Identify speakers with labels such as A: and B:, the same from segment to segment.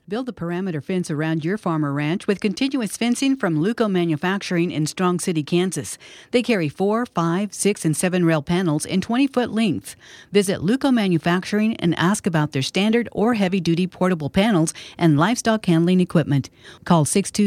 A: Build a perimeter fence around your farm or ranch with continuous fencing from Luco Manufacturing in Strong City, Kansas. They carry 4, 5, 6, and 7 rail panels in 20-foot lengths. Visit Luco Manufacturing and ask about their standard or heavy-duty portable panels and livestock handling equipment. Call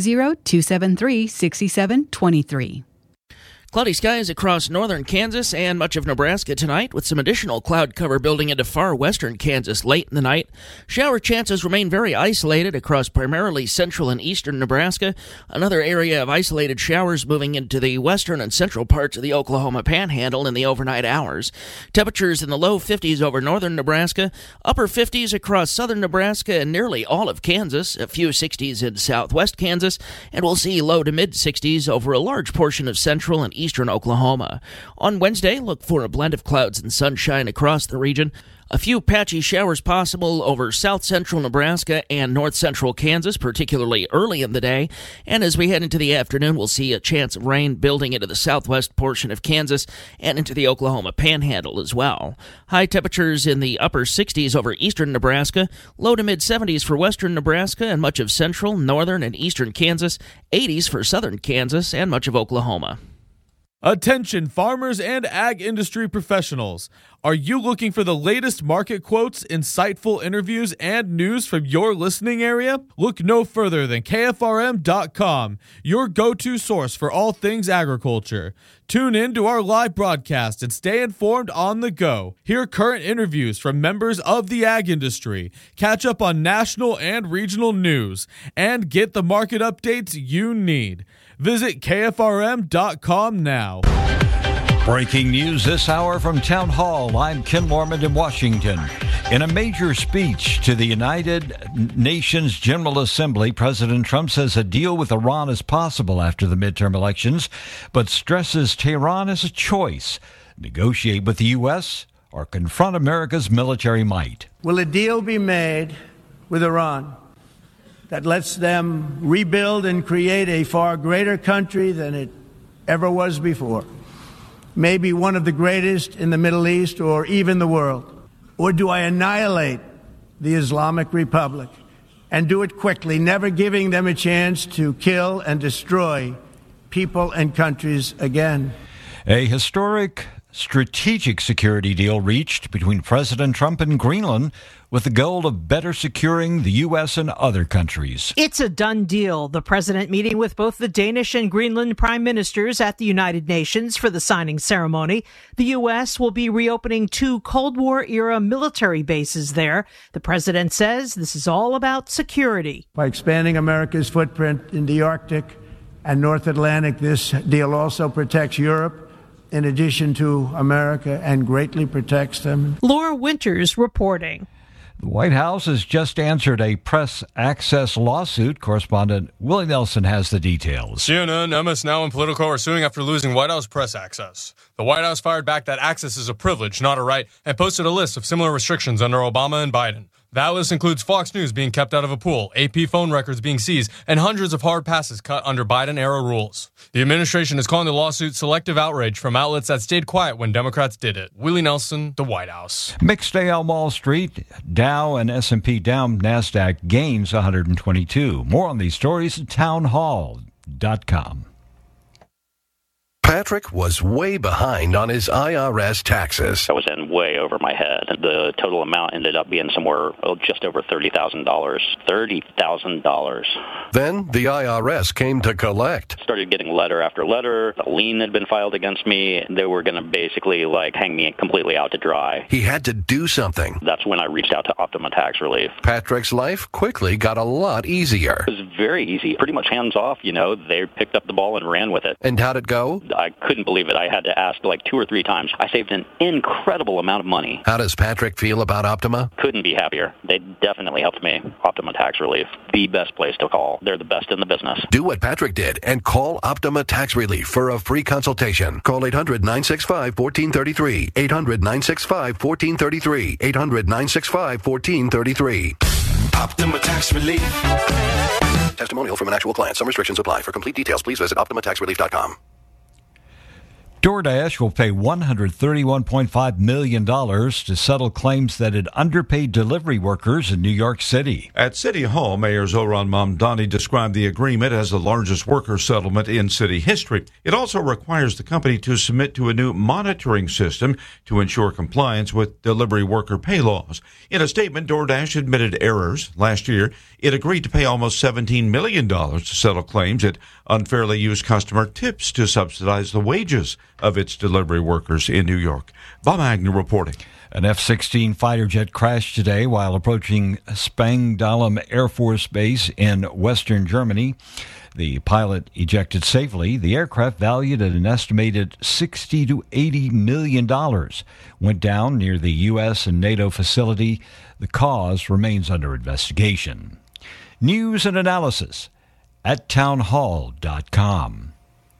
A: 620-273-6723.
B: Cloudy skies across northern Kansas and much of Nebraska tonight, with some additional cloud cover building into far western Kansas late in the night. Shower chances remain very isolated across primarily central and eastern Nebraska. Another area of isolated showers moving into the western and central parts of the Oklahoma Panhandle in the overnight hours. Temperatures in the low 50s over northern Nebraska, upper 50s across southern Nebraska and nearly all of Kansas, a few 60s in southwest Kansas, and we'll see low to mid 60s over a large portion of central and eastern Oklahoma. On Wednesday, look for a blend of clouds and sunshine across the region. A few patchy showers possible over south-central Nebraska and north-central Kansas, particularly early in the day. And as we head into the afternoon, we'll see a chance of rain building into the southwest portion of Kansas and into the Oklahoma Panhandle as well. High temperatures in the upper 60s over eastern Nebraska, low to mid-70s for western Nebraska and much of central, northern, and eastern Kansas, 80s for southern Kansas and much of Oklahoma.
C: Attention farmers and ag industry professionals. Are you looking for the latest market quotes, insightful interviews, and news from your listening area? Look no further than KFRM.com, your go-to source for all things agriculture. Tune in to our live broadcast and stay informed on the go. Hear current interviews from members of the ag industry, catch up on national and regional news, and get the market updates you need. Visit KFRM.com now.
D: Breaking news this hour from Town Hall. I'm Ken Lorman in Washington. In a major speech to the United Nations General Assembly, President Trump says a deal with Iran is possible after the midterm elections, but stresses Tehran as a choice: negotiate with the U.S. or confront America's military might.
E: Will a deal be made with Iran that lets them rebuild and create a far greater country than it ever was before? Maybe one of the greatest in the Middle East or even the world? Or do I annihilate the Islamic Republic and do it quickly, never giving them a chance to kill and destroy people and countries again?
D: A historic strategic security deal reached between President Trump and Greenland with the goal of better securing the U.S. and other countries.
F: It's a done deal. The president meeting with both the Danish and Greenland prime ministers at the United Nations for the signing ceremony. The U.S. will be reopening 2 Cold War-era military bases there. The president says this is all about security.
E: By expanding America's footprint in the Arctic and North Atlantic, this deal also protects Europe in addition to America and greatly protects them.
F: Laura Winters reporting.
D: The White House has just answered a press access lawsuit. Correspondent Willie Nelson has the details.
G: CNN, MS Now, and Politico are suing after losing White House press access. The White House fired back that access is a privilege, not a right, and posted a list of similar restrictions under Obama and Biden. That list includes Fox News being kept out of a pool, AP phone records being seized, and hundreds of hard passes cut under Biden-era rules. The administration is calling the lawsuit selective outrage from outlets that stayed quiet when Democrats did it. Willie Nelson, The White House.
D: Mixed day on Wall Street. Dow and S&P down. NASDAQ gains 122. More on these stories at townhall.com.
H: Patrick was way behind on his IRS taxes.
I: I was in way over my head. The total amount ended up being somewhere just over $30,000. $30,000.
H: Then the IRS came to collect.
I: Started getting letter after letter. A lien had been filed against me. They were going to basically hang me completely out to dry.
H: He had to do something.
I: That's when I reached out to Optima Tax Relief.
H: Patrick's life quickly got a lot easier.
I: It was very easy. Pretty much hands off, They picked up the ball and ran with it.
H: And how'd it go?
I: I couldn't believe it. I had to ask 2 or 3 times. I saved an incredible amount of money.
H: How does Patrick feel about Optima?
I: Couldn't be happier. They definitely helped me. Optima Tax Relief, the best place to call. They're the best in the business.
H: Do what Patrick did and call Optima Tax Relief for a free consultation. Call 800-965-1433. 800-965-1433. 800-965-1433.
J: Optima Tax Relief.
H: Testimonial from an actual client. Some restrictions apply. For complete details, please visit OptimaTaxRelief.com.
D: DoorDash will pay $131.5 million to settle claims that it underpaid delivery workers in New York City.
K: At City Hall, Mayor Zohran Mamdani described the agreement as the largest worker settlement in city history. It also requires the company to submit to a new monitoring system to ensure compliance with delivery worker pay laws. In a statement, DoorDash admitted errors. Last year, it agreed to pay almost $17 million to settle claims it unfairly used customer tips to subsidize the wages of its delivery workers in New York. Bob Agnew reporting.
D: An F-16 fighter jet crashed today while approaching Spangdahlem Air Force Base in western Germany. The pilot ejected safely. The aircraft, valued at an estimated $60 to $80 million, went down near the U.S. and NATO facility. The cause remains under investigation. News and analysis at townhall.com.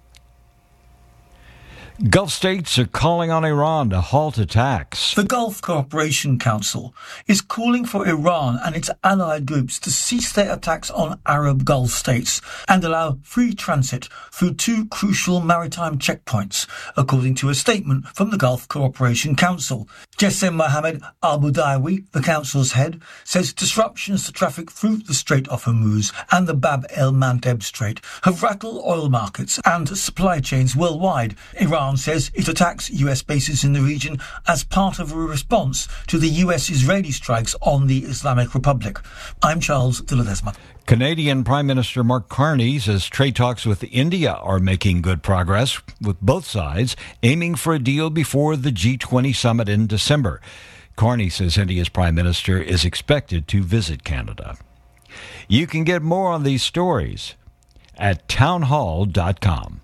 D: Gulf states are calling on Iran to halt attacks.
L: The Gulf Cooperation Council is calling for Iran and its allied groups to cease their attacks on Arab Gulf states and allow free transit through two crucial maritime checkpoints, according to a statement from the Gulf Cooperation Council. Jessim Mohammed al-Budawi, the council's head, says disruptions to traffic through the Strait of Hormuz and the Bab el-Mandeb Strait have rattled oil markets and supply chains worldwide. Iran says it attacks U.S. bases in the region as part of a response to the U.S.-Israeli strikes on the Islamic Republic. I'm Charles de Ledesma.
D: Canadian Prime Minister Mark Carney says trade talks with India are making good progress, with both sides aiming for a deal before the G20 summit in December. Carney says India's Prime Minister is expected to visit Canada. You can get more on these stories at townhall.com.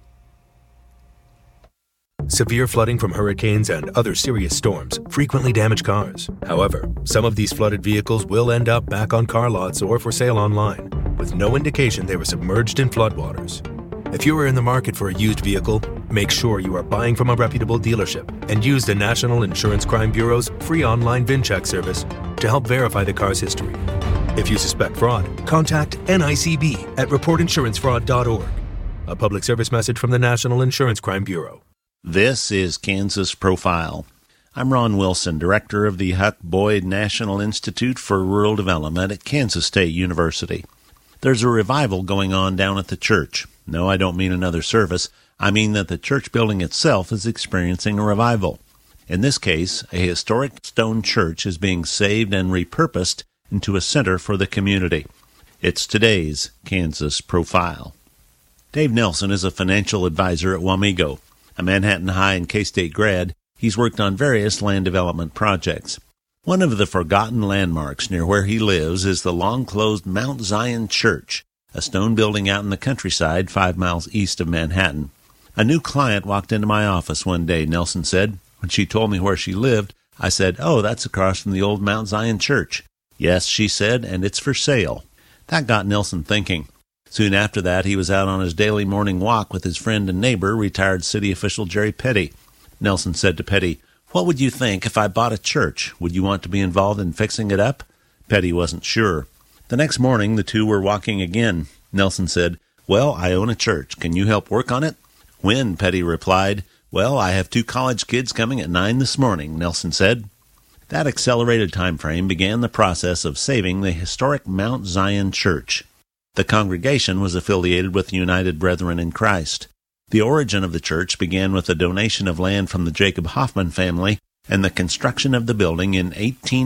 M: Severe flooding from hurricanes and other serious storms frequently damage cars. However, some of these flooded vehicles will end up back on car lots or for sale online, with no indication they were submerged in floodwaters. If you are in the market for a used vehicle, make sure you are buying from a reputable dealership and use the National Insurance Crime Bureau's free online VIN-check service to help verify the car's history. If you suspect fraud, contact NICB at reportinsurancefraud.org. A public service message from the National Insurance Crime Bureau.
N: This is Kansas Profile. I'm Ron Wilson, director of the Huck Boyd National Institute for Rural Development at Kansas State University. There's a revival going on down at the church. No, I don't mean another service. I mean that the church building itself is experiencing a revival. In this case, a historic stone church is being saved and repurposed into a center for the community. It's today's Kansas Profile. Dave Nelson is a financial advisor at Wamego. A Manhattan High and K-State grad, he's worked on various land development projects. One of the forgotten landmarks near where he lives is the long-closed Mount Zion Church, a stone building out in the countryside 5 miles east of Manhattan. A new client walked into my office one day, Nelson said. When she told me where she lived, I said, "Oh, that's across from the old Mount Zion Church." "Yes," she said, "and it's for sale." That got Nelson thinking. Soon after that, he was out on his daily morning walk with his friend and neighbor, retired city official Jerry Petty. Nelson said to Petty, "What would you think if I bought a church? Would you want to be involved in fixing it up?" Petty wasn't sure. The next morning, the two were walking again. Nelson said, "Well, I own a church. Can you help work on it?" "When?" Petty replied. "Well, I have 2 college kids coming at 9 this morning," Nelson said. That accelerated time frame began the process of saving the historic Mount Zion Church. The congregation was affiliated with the United Brethren in Christ. The origin of the church began with a donation of land from the Jacob Hoffman family and the construction of the building in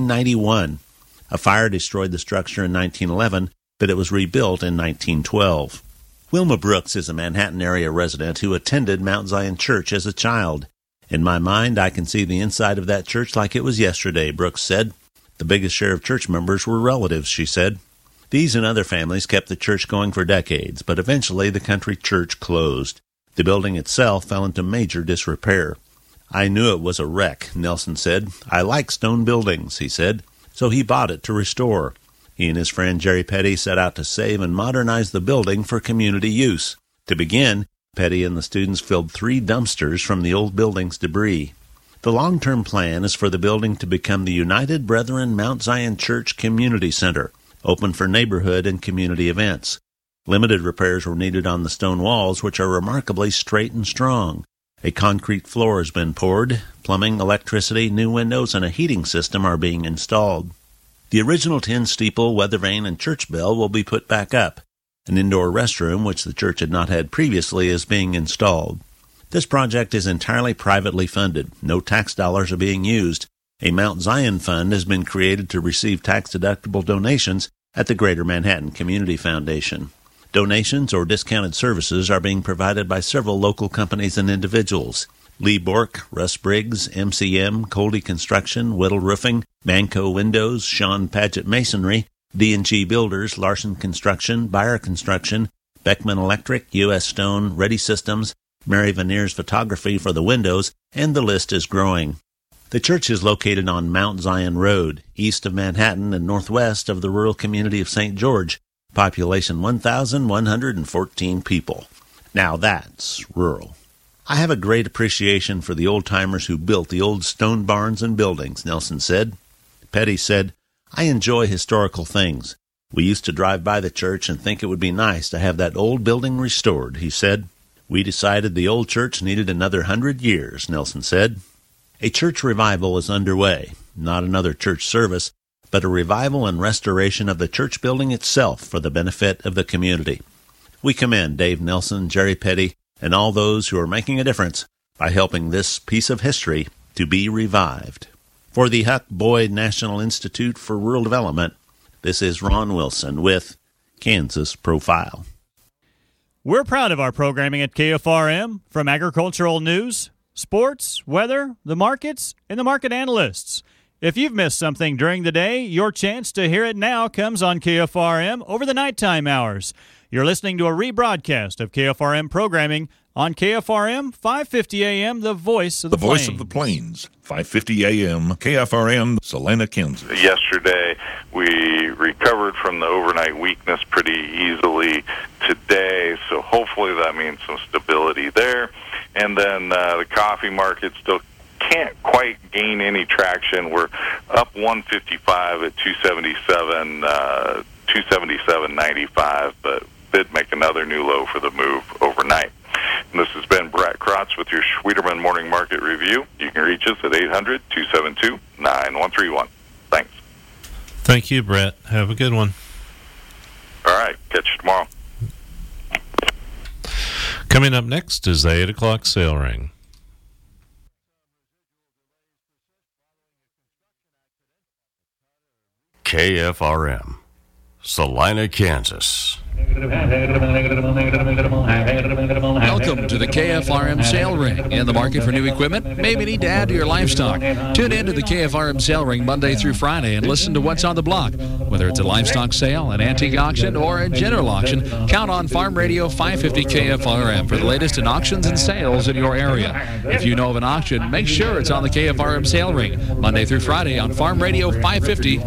N: 1891. A fire destroyed the structure in 1911, but it was rebuilt in 1912. Wilma Brooks is a Manhattan area resident who attended Mount Zion Church as a child. "In my mind, I can see the inside of that church like it was yesterday," Brooks said. "The biggest share of church members were relatives," she said. These and other families kept the church going for decades, but eventually the country church closed. The building itself fell into major disrepair. "I knew it was a wreck," Nelson said. "I like stone buildings," he said. So he bought it to restore. He and his friend Jerry Petty set out to save and modernize the building for community use. To begin, Petty and the students filled 3 dumpsters from the old building's debris. The long-term plan is for the building to become the United Brethren Mount Zion Church Community Center, open for neighborhood and community events. Limited repairs were needed on the stone walls, which are remarkably straight and strong. A concrete floor has been poured. Plumbing, electricity, new windows, and a heating system are being installed. The original tin steeple, weather vane, and church bell will be put back up. An indoor restroom, which the church had not had previously, is being installed. This project is entirely privately funded. No tax dollars are being used. A Mount Zion Fund has been created to receive tax-deductible donations at the Greater Manhattan Community Foundation. Donations or discounted services are being provided by several local companies and individuals. Lee Bork, Russ Briggs, MCM, Coldy Construction, Whittle Roofing, Manco Windows, Sean Padgett Masonry, D&G Builders, Larson Construction, Bayer Construction, Beckman Electric, U.S. Stone, Ready Systems, Mary Veneers Photography for the windows, and the list is growing. The church is located on Mount Zion Road, east of Manhattan and northwest of the rural community of St. George. Population 1,114 people. Now that's rural. I have a great appreciation for the old-timers who built the old stone barns and buildings, Nelson said. Petty said, I enjoy historical things. We used to drive by the church and think it would be nice to have that old building restored, he said. We decided the old church needed another 100 years, Nelson said. A church revival is underway, not another church service, but a revival and restoration of the church building itself for the benefit of the community. We commend Dave Nelson, Jerry Petty, and all those who are making a difference by helping this piece of history to be revived. For the Huck Boyd National Institute for Rural Development, this is Ron Wilson with Kansas Profile.
O: We're proud of our programming at KFRM, from agricultural news, sports, weather, the markets, and the market analysts. If you've missed something during the day, your chance to hear it now comes on KFRM over the nighttime hours. You're listening to a rebroadcast of KFRM programming on KFRM 550 AM, the voice of the plains.
P: The voice of the plains, 550 AM, KFRM, Salina, Kansas.
Q: Yesterday, we recovered from the overnight weakness pretty easily today, so hopefully that means some stability there. And then the coffee market still can't quite gain any traction. We're up 155 at 277, 277.95, but did make another new low for the move overnight. And this has been Brett Krotz with your Schwieterman Morning Market Review. You can reach us at 800-272-9131. Thanks.
R: Thank you, Brett. Have a good one.
Q: All right. Catch you tomorrow.
R: Coming up next is the 8 o'clock sale ring.
S: KFRM, Salina, Kansas.
T: Welcome to the KFRM Sale Ring. In the market for new equipment? Maybe need to add to your livestock. Tune in to the KFRM Sale Ring Monday through Friday and listen to what's on the block. Whether it's a livestock sale, an antique auction, or a general auction, count on Farm Radio 550 KFRM for the latest in auctions and sales in your area. If you know of an auction, make sure it's on the KFRM Sale Ring Monday through Friday on Farm Radio 550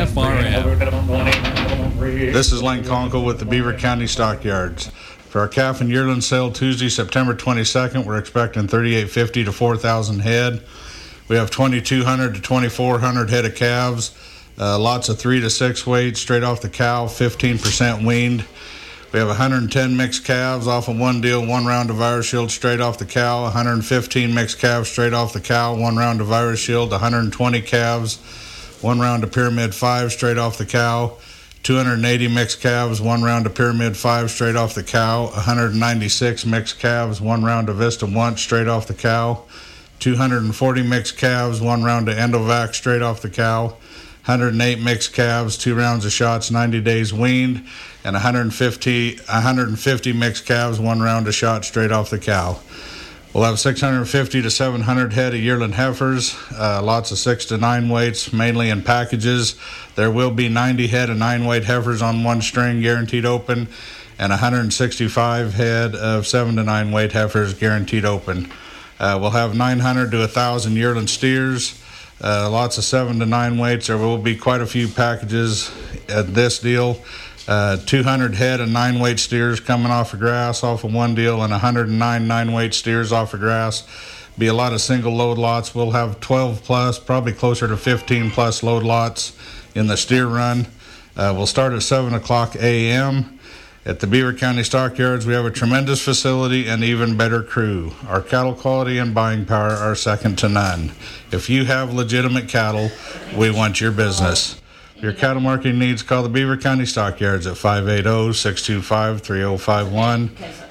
T: KFRM.
U: This is Lane Conkle with the Beaver County Stockyards. For our calf and yearling sale Tuesday, September 22nd, we're expecting 3,850 to 4,000 head. We have 2,200 to 2,400 head of calves, lots of 3 to 6 weight straight off the cow, 15% weaned. We have 110 mixed calves off of one deal, 1 round of Virus Shield straight off the cow, 115 mixed calves straight off the cow, 1 round of Virus Shield, 120 calves, 1 round of Pyramid 5 straight off the cow, 280 mixed calves, 1 round of Pyramid 5 straight off the cow, 196 mixed calves, 1 round of Vista 1 straight off the cow, 240 mixed calves, 1 round of Endovac straight off the cow, 108 mixed calves, 2 rounds of shots, 90 days weaned, and 150 mixed calves, 1 round of shots straight off the cow. We'll have 650 to 700 head of yearling heifers, lots of 6 to 9 weights, mainly in packages. There will be 90 head of 9-weight heifers on one string, guaranteed open, and 165 head of 7 to 9 weight heifers, guaranteed open. We'll have 900 to 1,000 yearling steers, lots of 7 to 9 weights. There will be quite a few packages at this deal. 200 head of 9-weight steers coming off of grass off of one deal, and 109 9-weight steers off of grass. Be a lot of single load lots. We'll have 12 plus, probably closer to 15 plus load lots in the steer run. We'll start at 7 o'clock a.m. At the Beaver County Stockyards, we have a tremendous facility and even better crew. Our cattle quality and buying power are second to none. If you have legitimate cattle, we want your business. Your cattle marketing needs, call the Beaver County Stockyards at 580-625-3051.